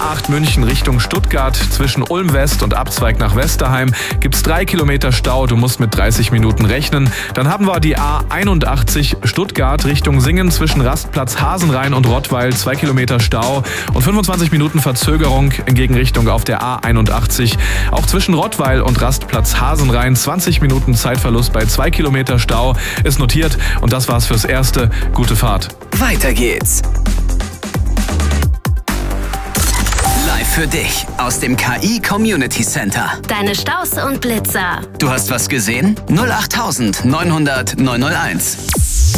A8 München Richtung Stuttgart. Zwischen Ulm West und Abzweig nach Westerheim gibt's 3 Kilometer Stau. Du musst mit 30 Minuten rechnen. Dann haben wir die A81 Stuttgart Richtung Singen zwischen Rastplatz Hasenrhein und Rottweil. 2 Kilometer Stau und 25 Minuten Verzögerung in Gegenrichtung auf der A81. Auch zwischen Rottweil und Rastplatz Hasenrhein 20 Minuten Zeitverlust bei 2 Kilometer Stau ist notiert. Und das war's fürs Erste. Gute Fahrt. Weiter geht's. Live für dich aus dem KI Community Center. Deine Staus und Blitzer. Du hast was gesehen? 08900 901.